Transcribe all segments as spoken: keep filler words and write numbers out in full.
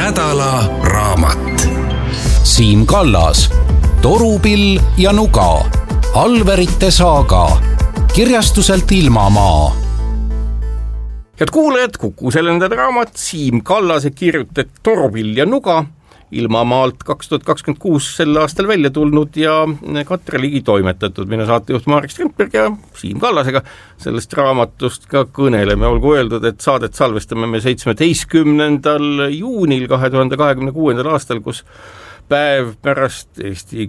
nädala raamat. Siim Kallas, Torupill ja nuga, Alverite saaga, kirjastuselt Ilmamaa. Head kuulajad, Kuku selle nädala raamat, Siim Kallase kirjutat Torupill ja nuga, Ilmamaalt kaks tuhat kakskümmend kuus sel aastal välja tulnud ja Katre Ligi toimetatud. Mina saatejuht Marek Strandberg ja Siim Kallasega sellest raamatust ka kõneleme. Olgu öeldud, et saadet salvestame me seitsmeteistkümnendal juunil kahe tuhande kahekümne kuuendal aastal, kus päev pärast Eesti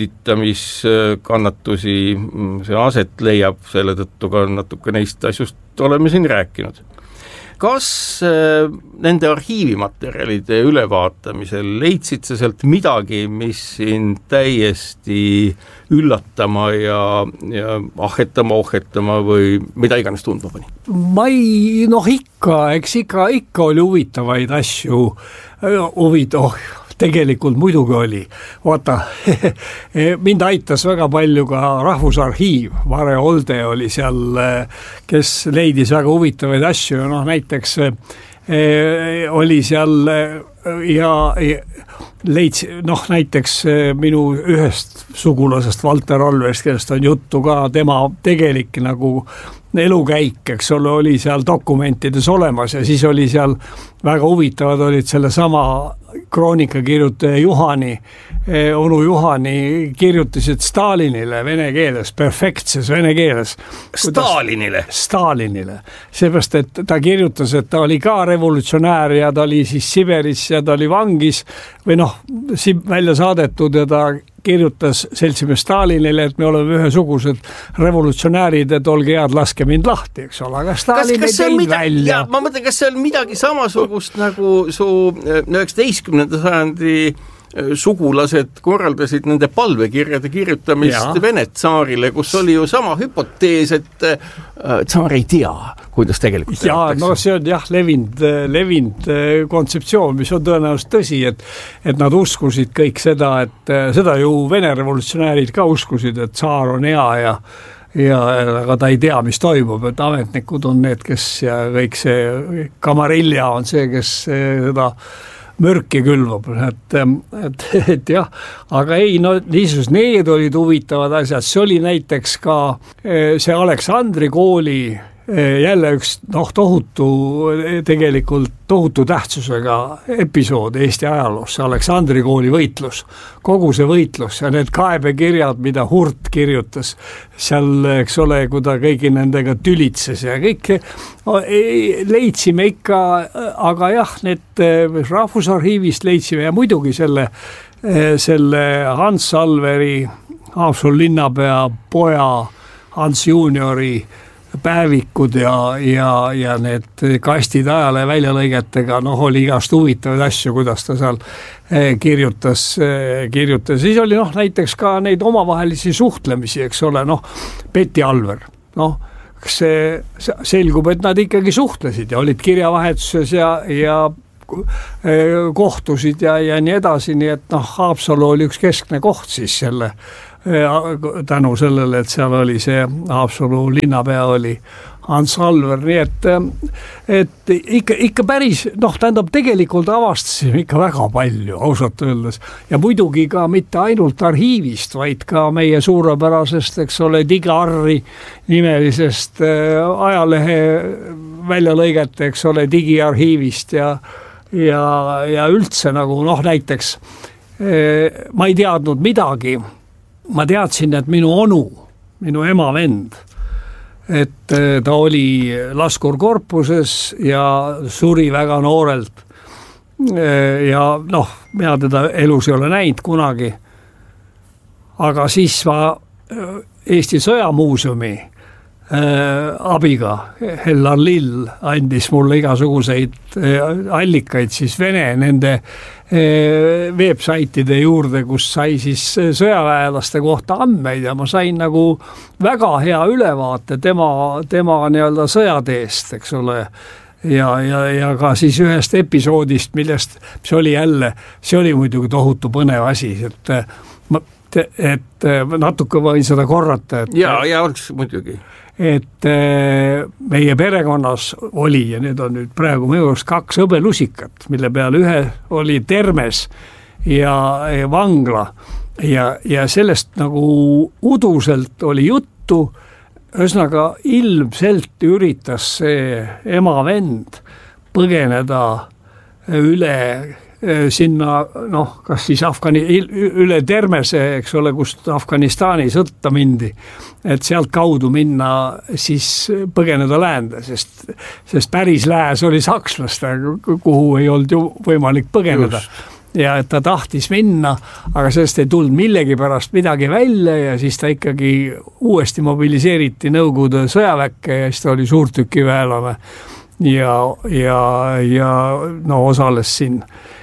küüditamiskannatusi see aset leiab, selle tõttu ka natuke neist asjust oleme siin rääkinud. Kas nende arhiivimaterjalide ülevaatamisel leidsid sa sealt midagi, mis sind täiesti üllatama ja, ja ahetama, ohetama või mida iganes tundma pani? Ma ei, noh ikka, eks ikka, ikka oli huvitavaid asju, huvit, oh, tegelikult muidugi oli. Vaata, mind aitas väga palju ka Rahvusarhiiv, Mare Olde oli seal, kes leidis väga huvitavaid asju, noh näiteks eh, oli seal ja, ja leidsi, noh näiteks minu ühest sugulasest Valter Alvest, kellest on juttu ka, tema tegelik nagu elukäik, eks ole, oli seal dokumentides olemas ja siis oli seal väga huvitavad olid selle sama kroonikakirjutaja Juhani, onu Juhani kirjutasid Stalinile vene keeles, perfektses vene keeles. Stalinile? Stalinile. Seepärast, et ta kirjutas, et ta oli ka revolutsionäär ja ta oli siis Siberis ja ta oli vangis või noh, välja saadetud ja ta kirjutas seltsimees Stalinile, et me oleme ühesugused revolutsionäärid, et olge head, laske mind lahti, eks ole, aga Stalin kas, kas ei teinud välja. Ja, ma mõtlen, kas see on midagi samasugust nagu su üheksateistkümnenda sajandi sugulased korraldasid nende palvekirjade kirjutamist ja. Vene tsaarile, kus oli ju sama hüpotees, et tsaar ei tea, kuidas tegelikult ja, no see on jah, levinud, levinud kontseptsioon, mis on tõenäoliselt tõsi, et, et nad uskusid kõik seda, et seda ju Vene revolutsionäärid ka uskusid, et tsaar on hea ja ja aga ta ei tea, mis toimub, et ametnikud on need, kes ja kõik see kamarilja on see, kes seda mürki külvab, et, et, et jah, aga ei, no niisugused, need olid huvitavad asjad, see oli näiteks ka see Aleksandri kooli jälle üks noh, tohutu, tegelikult tohutu tähtsusega episood Eesti ajaloos, see Aleksandri kooli võitlus, kogu see võitlus ja need kaebekirjad, mida Hurt kirjutas seal, eks ole, kui ta kõigi nendega tülitses ja kõik leidsime ikka, aga jah, need Rahvusarhiivist leidsime ja muidugi selle, selle Hans Alveri, Haapsalu linnapea poja Hans Juniori päevikud ja, ja, ja need kastid ajale väljalõigetega, noh oli igast huvitavaid asju, kuidas ta seal kirjutas, kirjutas. Siis oli noh näiteks ka neid omavahelisi suhtlemisi, eks ole, noh Peti Alver, noh see selgub, et nad ikkagi suhtlesid ja olid kirjavahetuses ja, ja kohtusid ja, ja nii edasi, nii et noh, Haapsalu oli üks keskne koht siis selle tänu sellele, et seal oli see Haapsalu linnapea oli Hans Alver, nii et, et ikka, ikka päris, noh tähendab tegelikult avastasime ikka väga palju, ausalt öeldes ja muidugi ka mitte ainult arhiivist, vaid ka meie suurepärasest, eks ole, Digiarri nimelisest ajalehe väljalõigete, eks ole, digiarhiivist ja ja, ja üldse nagu noh näiteks ma ei teadnud midagi. Ma teadsin, et minu onu, minu ema vend, et ta oli laskurkorpuses ja suri väga noorelt. Ja noh, mina teda elus ei ole näinud kunagi. Aga siis ma Eesti Sõjamuuseumi abiga, Hellar Lill andis mulle igasuguseid allikaid siis Vene nende websaitide juurde, kus sai siis sõjaväelaste kohta andmeid ja ma sain nagu väga hea ülevaate tema, tema nii-öelda sõjateest, eks ole, ja, ja, ja ka siis ühest episoodist, millest, mis oli jälle, see oli muidugi tohutu põnev asi, et ma et natuke võin seda korrata. Et, ja, ja oleks muidugi. et meie perekonnas oli ja need on nüüd praegu minu jaoks kaks hõbelusikat, mille peal ühe oli termes ja, ja vangla ja, ja sellest nagu uduselt oli juttu, ühesõnaga ilmselt üritas see ema vend põgeneda üle sinna, noh, kas siis Afgani, üle Termese, eks ole, kust Afganistani sõtta mindi, et sealt kaudu minna siis põgeneda läände, sest, sest päris lääs oli sakslaste, kuhu ei olnud ju võimalik põgeneda. Just. Ja et ta tahtis minna, aga sellest ei tulnud millegi pärast midagi välja ja siis ta ikkagi uuesti mobiliseeriti Nõukogude sõjaväkke ja siis ta oli suurtükiväelane ja, ja, ja no osales siin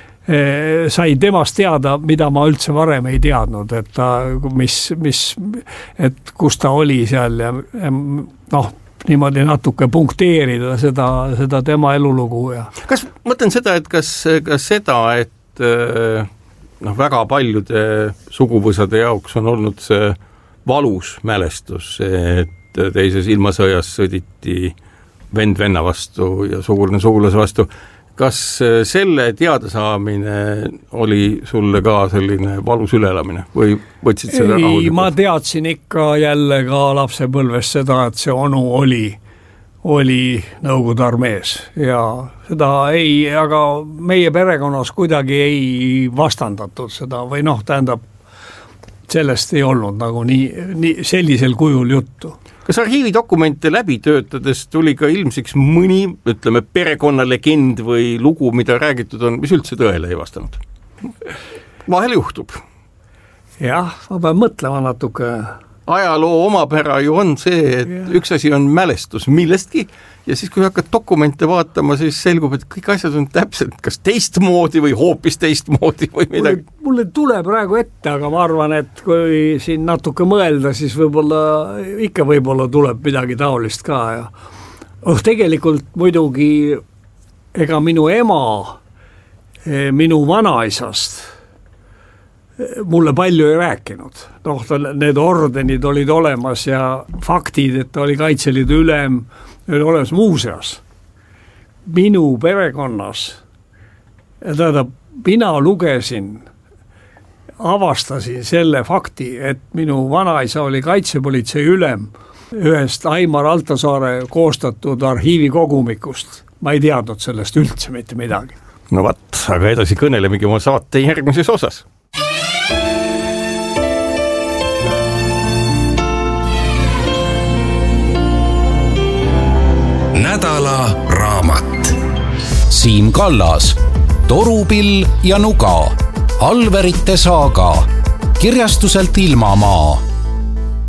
sai temast teada, mida ma üldse varem ei teadnud, et ta, mis, mis, et kus ta oli seal ja noh, niimoodi natuke punkteerida seda, seda tema elulugu. Ja. Kas, mõtlen seda, et kas, kas seda, et noh, väga paljude suguvõsade jaoks on olnud see valus mälestus, et teises ilmasõjas sõditi vend venna vastu ja sugulane sugulase vastu. Kas selle teadasaamine oli sulle ka selline valus üleelamine või võtsid selle rahulikult? Ei, ma teadsin ikka jälle ka lapsepõlves seda, et see onu oli, oli Nõukogude armees ja seda ei, aga meie perekonnas kuidagi ei vastandatud seda või noh, tähendab, sellest ei olnud nagu nii, nii sellisel kujul juttu. Kas arhiividokumente läbi töötades tuli ka ilmsiks mõni, ütleme, perekonnalegend või lugu, mida räägitud on, mis üldse tõele ei vastanud? Vahel juhtub. Jah, ma pean mõtlema natuke. Ajaloo omapära ju on see, et ja. Üks asi on mälestus millestki ja siis kui hakkad dokumente vaatama, siis selgub, et kõik asjad on täpselt kas teistmoodi või hoopis teistmoodi või midagi. Mulle, mulle tuleb praegu ette, aga ma arvan, et kui siin natuke mõelda, siis võib-olla, ikka võib-olla tuleb midagi taolist ka. Ja. Oh, tegelikult muidugi ega minu ema, minu vanaisast mulle palju ei rääkinud. Noh, need ordenid olid olemas ja faktid, et ta oli Kaitseliidu ülem, oli olemas muuseas. Minu perekonnas, tähendab, mina lugesin, avastasin selle fakti, et minu vanaisa oli kaitsepolitsei ülem ühest Aimar Altasaare koostatud arhiivikogumikust. Ma ei teadnud sellest üldse mitte midagi. No vat, aga edasi kõnelemegi oma saate järgmises osas. Nädala raamat. Siim Kallas, Torupill ja nuga, Alverite saaga, kirjastuselt Ilmamaa.